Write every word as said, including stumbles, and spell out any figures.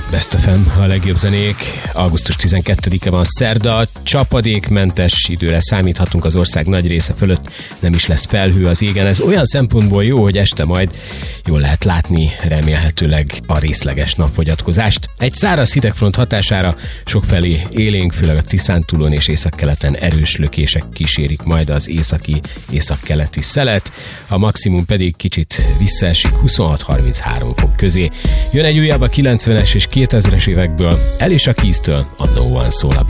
Best ef em, a legjobb zenék. augusztus tizenkettedike van, szerda, csapadékmentes időre számíthatunk az ország nagy része fölött, nem is lesz felhő az égen. Ez olyan szempontból jó, hogy este majd jól lehet látni remélhetőleg a részleges napfogyatkozást. Egy száraz hidegfront hatására sokfelé élénk, főleg a Tiszántúlon és északkeleten erős lökések kísérik majd az északi, északkeleti szelet, a maximum pedig kicsit visszaesik huszonhat-harminchárom fok közé. Jön egy újabb a kilencvenes és kétezres évekből, Alicia Keys-től, a No One szól a